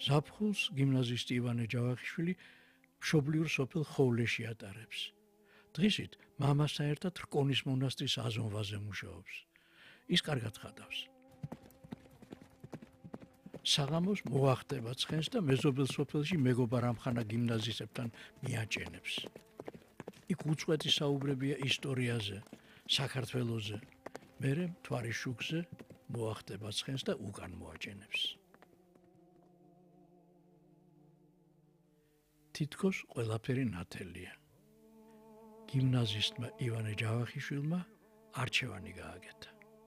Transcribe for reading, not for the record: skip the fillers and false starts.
ზაფხულს გიმნაზისტი ივანე ჯავახიშვილი მშობლიურ სოფელ ხოვლეში ატარებს. დღისით მამასთან ერთად რკონის მონასტრის აზონვაზე მუშაობს. ის კარგად ხატავს. საღამოს მოახტება ცხენს და მეზობელ სოფელში მეგობარ ამხანა გიმნაზისტებთან მიაჭენებს. იქ უწყვეტი საუბრებია ისტორიაზე, საქართველოზე. მერე მთვარის შუქზე მოახტება ცხენს და უკან მოაჭენებს. თითქოს ყველაფერი ნათელია. გიმნაზისტმა ივანე ჯავახიშვილმა არჩევანი გააკეთა.